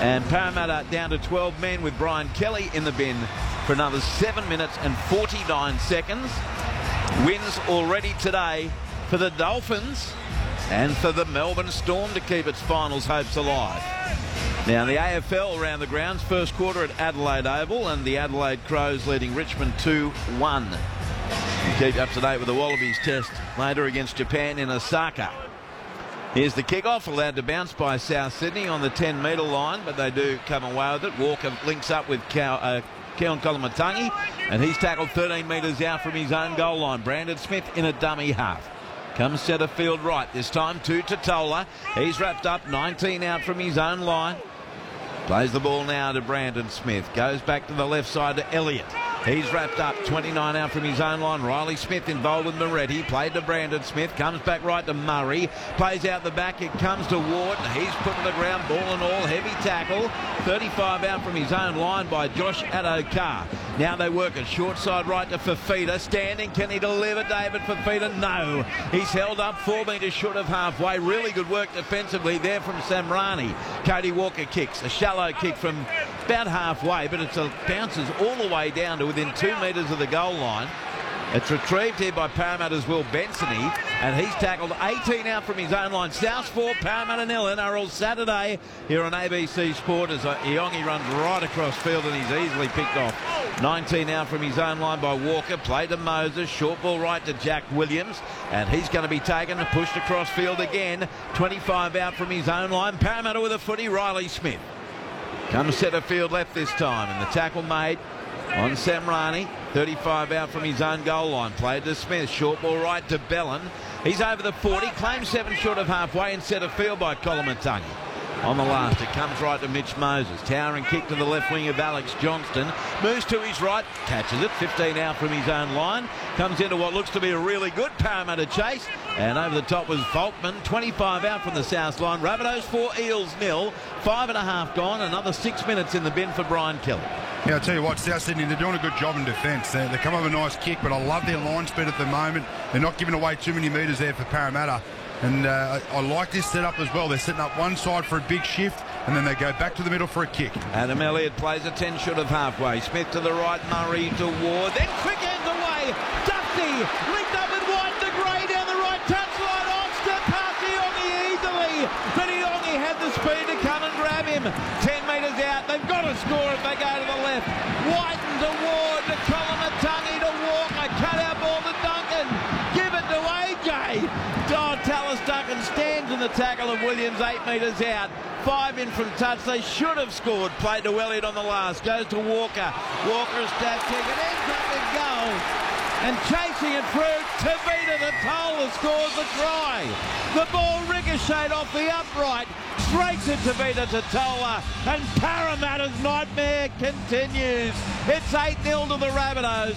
And Parramatta down to 12 men with Brian Kelly in the bin for another 7 minutes and 49 seconds. Wins already today for the Dolphins and for the Melbourne Storm to keep its finals hopes alive. Now the AFL around the grounds, first quarter at Adelaide Oval, and the Adelaide Crows leading Richmond 2-1. We'll keep you up to date with the Wallabies test later against Japan in Osaka. Here's the kick-off, allowed to bounce by South Sydney on the 10-metre line, but they do come away with it. Walker links up with Keon Koloamatangi, and he's tackled 13 metres out from his own goal line. Brandon Smith in a dummy half. Comes centre field right, this time to Totola. He's wrapped up, 19 out from his own line. Plays the ball now to Brandon Smith. Goes back to the left side to Elliott. He's wrapped up, 29 out from his own line. Riley Smith involved with Moretti. Played to Brandon Smith. Comes back right to Murray. Plays out the back. It comes to Ward. He's put to the ground, ball and all. Heavy tackle. 35 out from his own line by Josh Addo-Carr. Now they work it short side right to Fifita. Standing. Can he deliver, David Fifita? No. He's held up 4 metres short of halfway. Really good work defensively there from Samrani. Cody Walker kicks. A shallow kick from about halfway, but it bounces all the way down to within 2 metres of the goal line. It's retrieved here by Parramatta's Will Bensony, and he's tackled 18 out from his own line. South 4, Parramatta 0, NRL Saturday here on ABC Sport as Iongi runs right across field and he's easily picked off. 19 out from his own line by Walker. Play to Moses, short ball right to Jack Williams, and he's going to be taken and pushed across field again. 25 out from his own line. Parramatta with a footy, Riley Smith. Comes centre field left this time, and the tackle made on Samrani. 35 out from his own goal line. Played to Smith. Short ball right to Bellin. He's over the 40. Claims 7 short of halfway and centre field by Koloamatangi. On the last, it comes right to Mitch Moses. Towering kick to the left wing of Alex Johnston. Moves to his right. Catches it. 15 out from his own line. Comes into what looks to be a really good Parramatta chase. And over the top was Volkman. 25 out from the south line. Rabbitohs 4, Eels 0. 5.5 gone. Another 6 minutes in the bin for Brian Kelly. Yeah, I'll tell you what, South Sydney, they're doing a good job in defence. They come up with a nice kick, but I love their line speed at the moment. They're not giving away too many metres there for Parramatta. And I like this setup as well. They're setting up one side for a big shift, and then they go back to the middle for a kick. Adam Elliott plays a 10 short of halfway. Smith to the right, Murray to Ward. Then quick hands away. Dusty linked up with White to Gray down the right touchline. On step past Iongi easily. But Iongi had the speed to come and grab him. 10 metres out. They've got to score if they go to the left. Whiten to Ward to Koloamatangi to Walker. Cut out ball to Duncan. Give it to AJ. Tallis Duncan stands in the tackle of Williams 8 metres out. 5 in from touch. They should have scored. Played to Elliott on the last. Goes to Walker. Walker a stab kick. It ends up with goal. And chasing it through, Tavita Totola scores the try. The ball ricocheted off the upright. Straight to Tavita Totola. And Parramatta's nightmare continues. It's 8-0 to the Rabbitohs.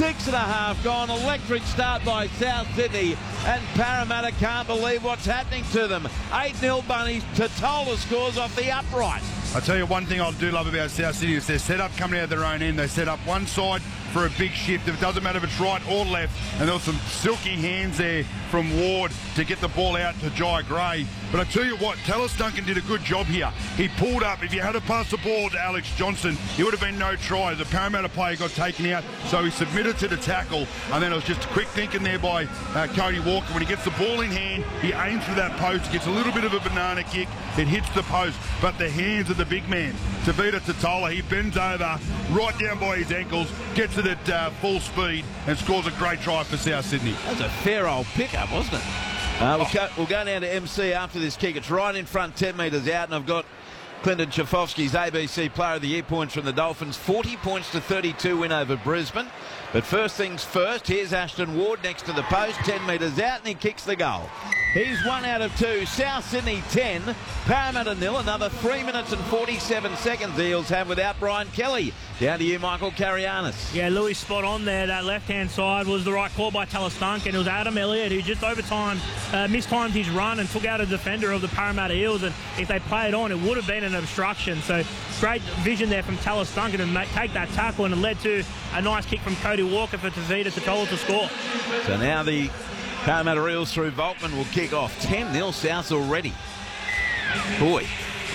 6.5 gone. Electric start by South Sydney. And Parramatta can't believe what's happening to them. 8-0 Bunnies. Totola scores off the upright. I'll tell you one thing I do love about South Sydney is their setup coming out of their own end. They set up one side for a big shift. It doesn't matter if it's right or left. And there was some silky hands there from Ward to get the ball out to Jai Gray. But I tell you what, Tallis Duncan did a good job here. He pulled up. If you had to pass the ball to Alex Johnston, it would have been no try. The Parramatta player got taken out, so he submitted to the tackle. And then it was just quick thinking there by Cody Walker. When he gets the ball in hand, he aims for that post, gets a little bit of a banana kick. It hits the post, but the hands of the big man, Tavita Totola, he bends over right down by his ankles, gets it at full speed and scores a great try for South Sydney. That's a fair old pickup, wasn't it? We'll go down to MC after this kick. It's right in front, 10 metres out, and I've got Clinton Chafovsky's ABC Player of the Year points from the Dolphins. 40 points to 32 win over Brisbane. But first things first, here's Ashton Ward next to the post, 10 metres out, and he kicks the goal. He's 1 out of 2. South Sydney 10, Parramatta 0. Another 3 minutes and 47 seconds the Eels have without Brian Kelly. Down to you, Michael Carianis. Yeah, Louis spot on there. That left-hand side was the right call by Tallis Duncan. It was Adam Elliott who just over time mistimed his run and took out a defender of the Parramatta Eels. And if they play it on, it would have been an obstruction. So great vision there from Tallis Duncan to take that tackle, and it led to a nice kick from Cody Walker for Tavita Totola to score. So now the Parramatta Eels through Volkman will kick off. 10-0 South already. Boy,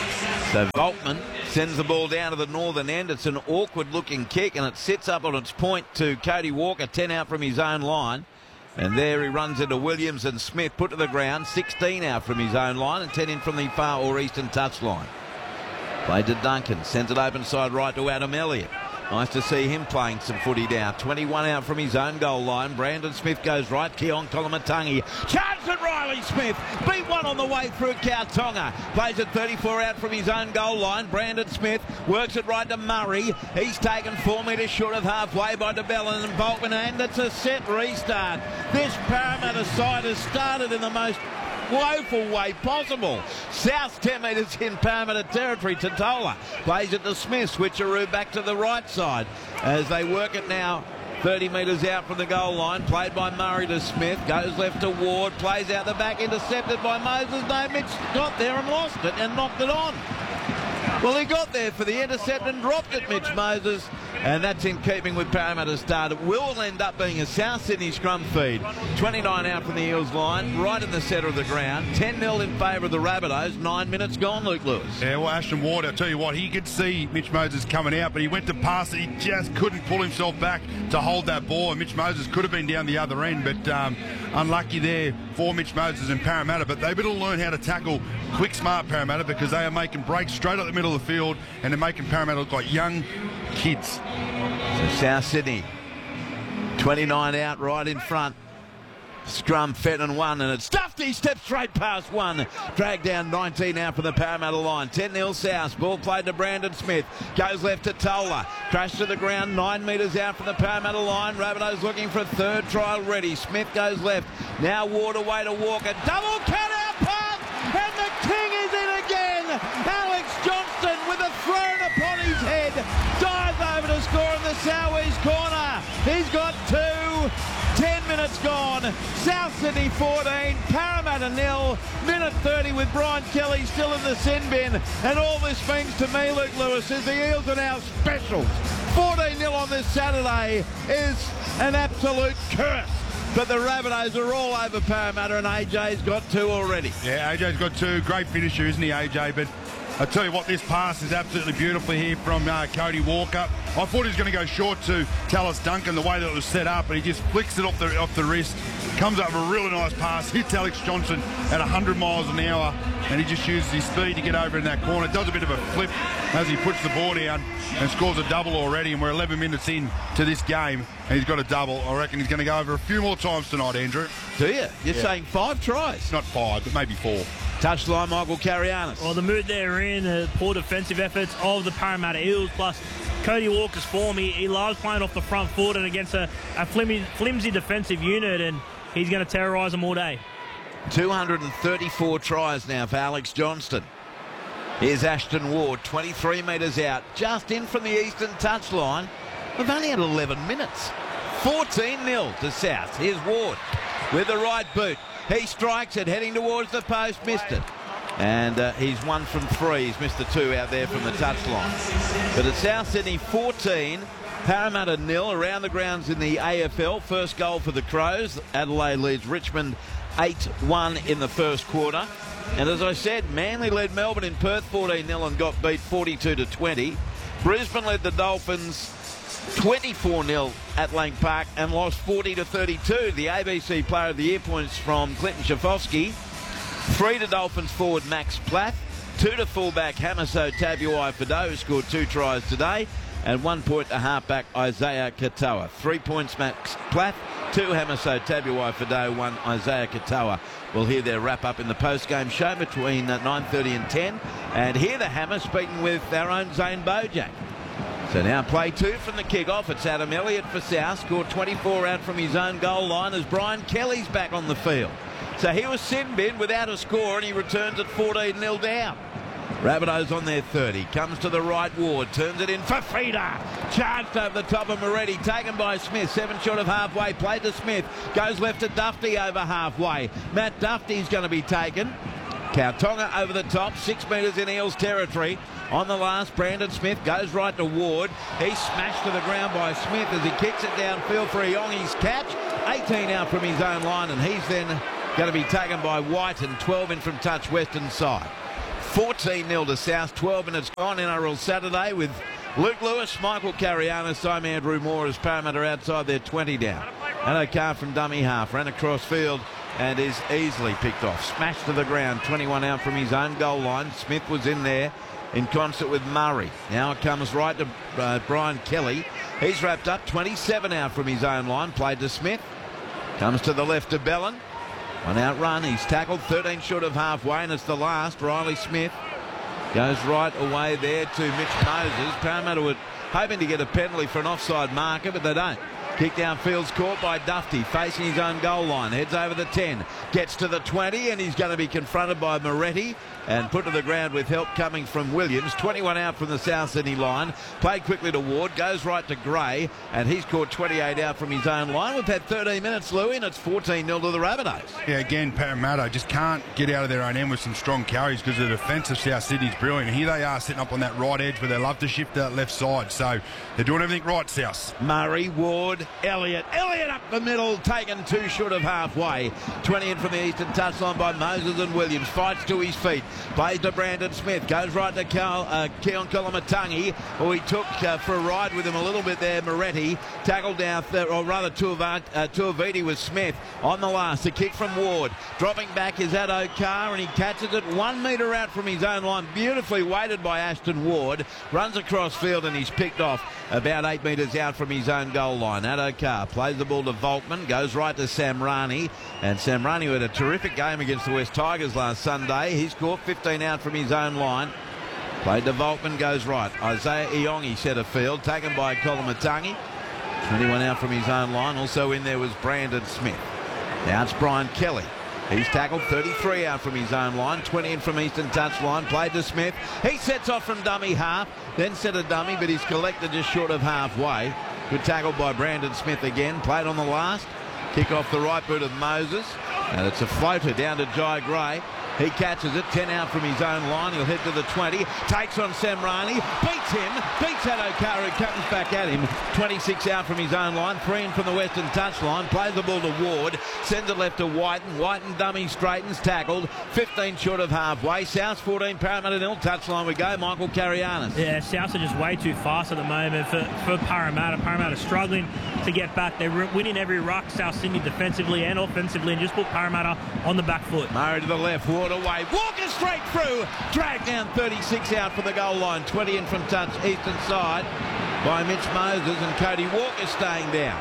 So Volkman sends the ball down to the northern end. It's an awkward-looking kick, and it sits up on its point to Cody Walker, 10 out from his own line. And there he runs into Williams and Smith, put to the ground, 16 out from his own line and 10 in from the far or eastern touchline. Played to Duncan, sends it open side right to Adam Elliott. Nice to see him playing some footy now. 21 out from his own goal line. Brandon Smith goes right. Keon Kolomatangi charged at Riley Smith. Beat one on the way through Kautonga. Plays at 34 out from his own goal line. Brandon Smith works it right to Murray. He's taken 4 metres short of halfway by DeBellin and Volkman, and it's a set restart. This Parramatta side has started in the most woeful way possible. South 10 metres in Parramatta territory. Totola plays it to Smith. Switcheroo back to the right side as they work it now 30 metres out from the goal line. Played by Murray to Smith. Goes left to Ward. Plays out the back. Intercepted by Moses. No, Mitch got there and lost it and knocked it on. Well, he got there for the intercept and dropped it, Mitch Moses. And that's in keeping with Parramatta's start. It will end up being a South Sydney scrum feed. 29 out from the Eels line, right in the centre of the ground. 10-0 in favour of the Rabbitohs. 9 minutes gone, Luke Lewis. Yeah, well, Ashton Ward, I'll tell you what, he could see Mitch Moses coming out, but he went to pass it. He just couldn't pull himself back to hold that ball. And Mitch Moses could have been down the other end, but unlucky there for Mitch Moses and Parramatta. But they better learn how to tackle quick, smart Parramatta, because they are making breaks straight up the middle of the field, and they're making Parramatta look like young kids. So South Sydney, 29 out right in front. Scrum, Fenton 1, and it's Dufty steps straight past one. Dragged down 19 out for the Parramatta line. 10-0 South. Ball played to Brandon Smith. Goes left to Tola. Crash to the ground 9 metres out from the Parramatta line. Rabbitohs looking for a third trial ready. Smith goes left. Now Ward away to Walker. Double cut out pass, and the king is in again. Alex Johnston with a throne upon his head. Dives over to score in the southeast corner. He's got 2. 10 minutes gone. South Sydney 14, Parramatta 0. Minute 30 with Brian Kelly still in the sin bin. And all this means to me, Luke Lewis, is the Eels are now specials. 14-0 on this Saturday is an absolute curse. But the Rabbitohs are all over Parramatta, and AJ's got 2 already. Yeah, AJ's got 2. Great finisher, isn't he, AJ? But I tell you what, this pass is absolutely beautiful here from Cody Walker. I thought he was going to go short to Tallis Duncan the way that it was set up, but he just flicks it off the wrist, comes up with a really nice pass, hits Alex Johnson at 100 miles an hour, and he just uses his speed to get over in that corner. Does a bit of a flip as he puts the ball down and scores a double already, and we're 11 minutes in to this game, and he's got a double. I reckon he's going to go over a few more times tonight, Andrew. Do you? You're saying 5 tries? Not 5, but maybe 4. Touchline, Michael Carianis. Well, the mood they're in, the poor defensive efforts of the Parramatta Eels, plus Cody Walker's form. He loves playing off the front foot and against a flimsy defensive unit, and he's going to terrorise them all day. 234 tries now for Alex Johnston. Here's Ashton Ward, 23 metres out, just in from the eastern touchline. We've only had 11 minutes. 14-0 to South. Here's Ward with the right boot. He strikes it, heading towards the post, missed it. And he's 1 from 3. He's missed the 2 out there from the touchline. But at South Sydney 14, Parramatta 0 around the grounds in the AFL. First goal for the Crows. Adelaide leads Richmond 8-1 in the first quarter. And as I said, Manly led Melbourne in Perth 14-0 and got beat 42-20. Brisbane led the Dolphins 24-0 at Lang Park and lost 40-32. The ABC Player of the Year points from Clinton Schifofsky. 3 to Dolphins forward Max Platt. 2 to fullback Hamiso Tabuai-Fidow, who scored 2 tries today. And 1 point to halfback Isaiah Katoa. 3 points Max Platt, 2 Hamiso Tabuai-Fidow, 1 Isaiah Katoa. We'll hear their wrap-up in the post-game show between 9:30 and 10. And hear the Hammer speaking with our own Zane Bojack. So now play 2 from the kick-off. It's Adam Elliott for South. Scored 24 out from his own goal line as Brian Kelly's back on the field. So he was sin bin without a score, and he returns at 14-0 down. Rabbitohs on their 30. Comes to the right, Ward. Turns it in for Feeder. Charged over the top of Moretti. Taken by Smith. 7 short of halfway. Played to Smith. Goes left to Dufty over halfway. Matt Dufty's going to be taken. Kautonga over the top. 6 metres in Eels territory. On the last, Brandon Smith goes right to Ward. He's smashed to the ground by Smith as he kicks it downfield for Iongi's catch. 18 out from his own line, and he's then going to be taken by White, and 12 in from touch western side. 14-0 to South. 12 minutes gone. NRL Saturday with Luke Lewis, Michael Carianis, I'm Andrew Moore as Parramatta outside their 20 down. Addo-Carr from dummy half, ran across field and is easily picked off. Smashed to the ground, 21 out from his own goal line. Smith was in there in concert with Murray. Now it comes right to Brian Kelly. He's wrapped up, 27 out from his own line. Played to Smith. Comes to the left to Bellin. One out run. He's tackled 13 short of halfway, and it's the last. Riley Smith goes right away there to Mitch Moses. Parramatta were hoping to get a penalty for an offside marker, but they don't. Kick downfield's caught by Dufty, facing his own goal line. Heads over the 10, gets to the 20, and he's going to be confronted by Moretti and put to the ground with help coming from Williams. 21 out from the South Sydney line. Played quickly to Ward, goes right to Gray, and he's caught 28 out from his own line. We've had 13 minutes, Louis, and it's 14-0 to the Rabbitohs. Yeah, again, Parramatta just can't get out of their own end with some strong carries because the defence of South Sydney is brilliant. Here they are sitting up on that right edge where they love to shift that left side. So they're doing everything right, South. Murray, Ward, Elliott up the middle, taken 2 short of halfway. 20 in from the eastern touchline by Moses and Williams. Fights to his feet, plays to Brandon Smith, goes right to Keon Koloamatangi, who he took for a ride with him a little bit there. Moretti tackled down, or rather Tuiviti with Smith on the last. The kick from Ward, dropping back is Addo-Carr, and he catches it 1 metre out from his own line, beautifully weighted by Ashton Ward. Runs across field and he's picked off about 8 metres out from his own goal line. Addo-Carr plays the ball to Volkman, goes right to Samrani, and Samrani had a terrific game against the West Tigers last Sunday. He's caught 15 out from his own line. Played to Volkman, goes right. Isaiah Iongi centre field, taken by Koloamatangi. 21 out from his own line. Also in there was Brandon Smith. Now it's Brian Kelly. He's tackled 33 out from his own line, 20 in from eastern touchline. Played to Smith. He sets off from dummy half, then set a dummy, but he's collected just short of halfway. Good tackle by Brandon Smith again. Played on the last. Kick off the right boot of Moses. And it's a floater down to Jai Gray. He catches it, 10 out from his own line. He'll head to the 20, takes on Samrani, beats him, beats Addo-Carr, who comes back at him. 26 out from his own line, 3 in from the western touchline. Plays the ball to Ward, sends it left to Whiten. Whiten dummy straightens, tackled, 15 short of halfway. South 14, Parramatta 0. Touchline we go. Michael Carianis. Yeah, South are just way too fast at the moment for Parramatta. Parramatta struggling to get back. They're winning every ruck, South Sydney, defensively and offensively, and just put Parramatta on the back foot. Murray to the left, Ward away, Walker straight through, dragged down, 36 out for the goal line. 20 in from touch eastern side by Mitch Moses, and Cody Walker staying down.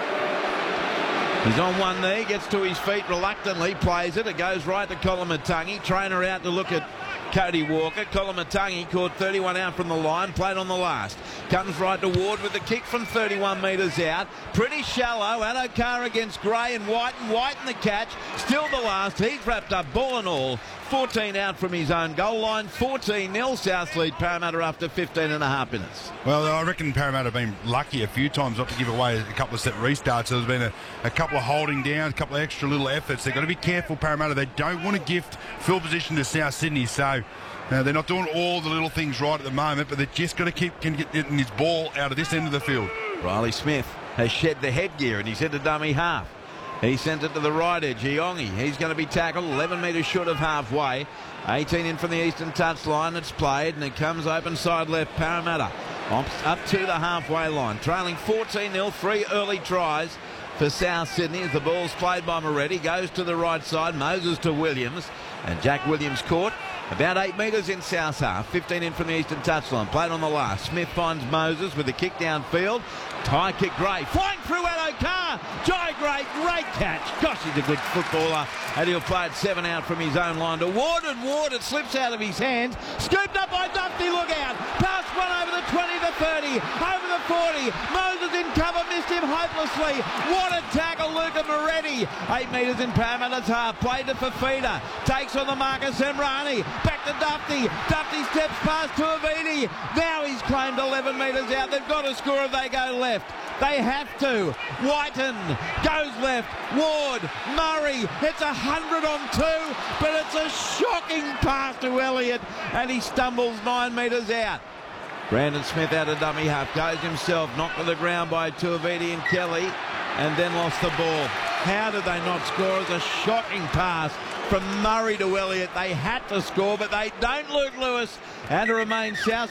He's on one knee, gets to his feet reluctantly, plays it. It goes right to Koloamatangi. Trainer out to look at Cody Walker. Koloamatangi caught 31 out from the line, played on the last. Comes right to Ward with the kick from 31 metres out. Pretty shallow. Addo-Carr against Gray and Whiten. Whiten the catch. Still the last. He's wrapped up ball and all. 14 out from his own goal line. 14-0 South lead Parramatta after 15 and a half minutes. Well, I reckon Parramatta have been lucky a few times not to give away a couple of set restarts. So there's been a couple of holding down, a couple of extra little efforts. They've got to be careful, Parramatta. They don't want to gift field position to South Sydney. So they're not doing all the little things right at the moment, but they've just got to keep getting his ball out of this end of the field. Riley Smith has shed the headgear and he's into dummy half. He sends it to the right edge. Iongi, he's going to be tackled 11 metres short of halfway. 18 in from the eastern touchline. It's played and it comes open side left. Parramatta up to the halfway line. Trailing 14-0. 3 early tries for South Sydney as the ball's played by Moretti. Goes to the right side. Moses to Williams. And Jack Williams caught about 8 metres in South half. 15 in from the eastern touchline. Played on the last. Smith finds Moses with a kick downfield. High kick, Gray. Flying through Addo-Carr. Jai Gray, great catch. Gosh, he's a good footballer. And he'll play it 7 out from his own line to Ward. And Ward, it slips out of his hands. Scooped up by Dufty. Look out. Pass one over the 20 to 30. Over the 40. Moses in cover. Missed him hopelessly. What a tackle, Luca Moretti. 8 metres in Parramatta's half. Played to Fafita. Takes on the marker, Samrani. Back to Dufty. Dufty steps past Tuiviti. Now he's claimed 11 metres out. They've got to score if they go left. They have to. Whiten goes left. Ward, Murray. It's 100 on 2, but it's a shocking pass to Elliott, and he stumbles 9 metres out. Brandon Smith out of dummy half, goes himself, knocked to the ground by Tuiviti and Kelly, and then lost the ball. How did they not score? It was a shocking pass from Murray to Elliott. They had to score, but they don't, Luke Lewis. And it remains South